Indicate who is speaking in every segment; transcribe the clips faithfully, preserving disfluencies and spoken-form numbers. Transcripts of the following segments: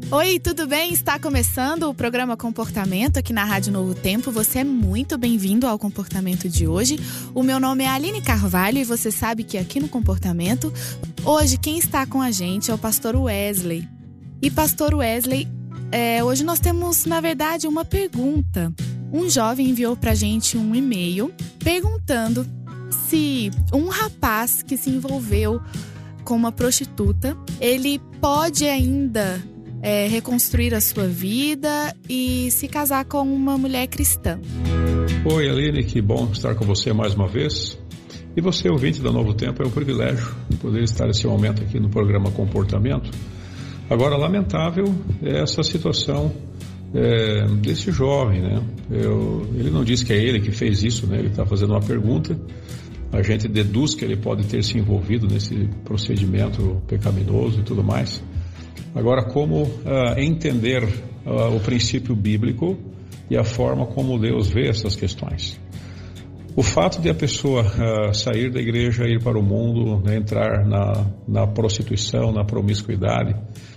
Speaker 1: Oi, tudo bem? Está começando o programa Comportamento aqui na Rádio Novo Tempo. Você é muito bem-vindo ao Comportamento de hoje. O meu nome é Aline Carvalho e você sabe que aqui no Comportamento, hoje quem está com a gente é o Pastor Wesley. E Pastor Wesley, é, hoje nós temos, na verdade, uma pergunta. Um jovem enviou pra gente um e-mail perguntando se um rapaz que se envolveu com uma prostituta, ele pode ainda é, reconstruir a sua vida e se casar com uma mulher cristã.
Speaker 2: Oi, Aline, que bom estar com você mais uma vez. E você, ouvinte da Novo Tempo, é um privilégio poder estar nesse momento aqui no programa Comportamento. Agora, lamentável é essa situação é, desse jovem, né? Eu, ele não diz que é ele que fez isso, né? Ele está fazendo uma pergunta. A gente deduz que ele pode ter se envolvido nesse procedimento pecaminoso e tudo mais. Agora, como uh, entender uh, o princípio bíblico e a forma como Deus vê essas questões? O fato de a pessoa uh, sair da igreja, ir para o mundo, né, entrar na, na prostituição, na promiscuidade,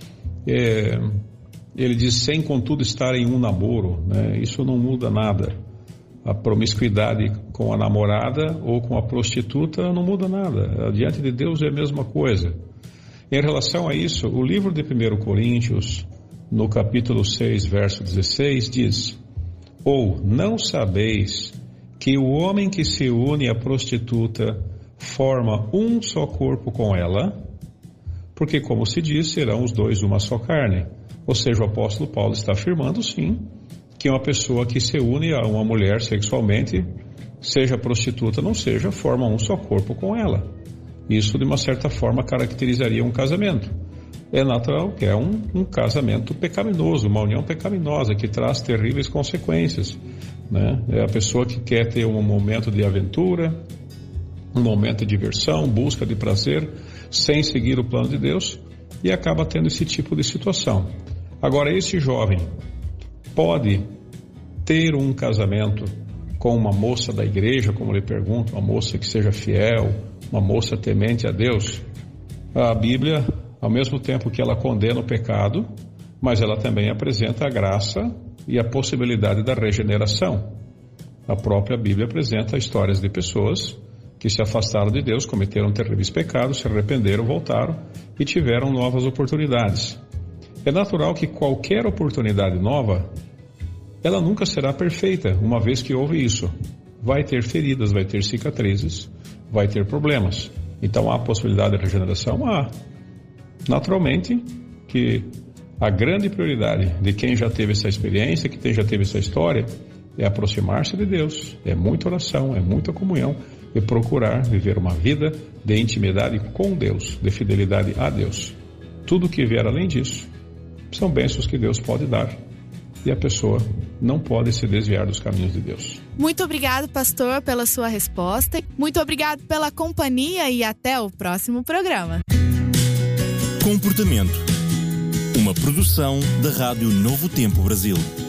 Speaker 2: é, ele diz, sem contudo estar em um namoro, né, isso não muda nada. A promiscuidade com a namorada ou com a prostituta não muda nada. Diante de Deus é a mesma coisa. Em relação a isso, o livro de primeira Coríntios, no capítulo seis, verso dezesseis, diz: ou não sabeis que o homem que se une à prostituta forma um só corpo com ela? Porque, como se diz, serão os dois uma só carne. Ou seja, o apóstolo Paulo está afirmando, sim, que uma pessoa que se une a uma mulher sexualmente, seja prostituta ou não seja, forma um só corpo com ela. Isso, de uma certa forma, caracterizaria um casamento. É natural que é um, um casamento pecaminoso, uma união pecaminosa que traz terríveis consequências, né? É a pessoa que quer ter um momento de aventura, um momento de diversão, busca de prazer, sem seguir o plano de Deus, e acaba tendo esse tipo de situação. Agora, esse jovem pode ter um casamento com uma moça da igreja, como lhe pergunto, uma moça que seja fiel, uma moça temente a Deus? A Bíblia, ao mesmo tempo que ela condena o pecado, mas ela também apresenta a graça e a possibilidade da regeneração. A própria Bíblia apresenta histórias de pessoas que se afastaram de Deus, cometeram terríveis pecados, se arrependeram, voltaram e tiveram novas oportunidades. É natural que qualquer oportunidade nova, ela nunca será perfeita, uma vez que houve isso. Vai ter feridas, vai ter cicatrizes, vai ter problemas. Então há possibilidade de regeneração? Há. Naturalmente que a grande prioridade de quem já teve essa experiência, que já teve essa história, é aproximar-se de Deus, é muita oração, é muita comunhão, e procurar viver uma vida de intimidade com Deus, de fidelidade a Deus. Tudo que vier além disso são bênçãos que Deus pode dar, e a pessoa não pode se desviar dos caminhos de Deus.
Speaker 1: Muito obrigado, pastor, pela sua resposta. Muito obrigado pela companhia e até o próximo programa.
Speaker 3: Comportamento. Uma produção da Rádio Novo Tempo Brasil.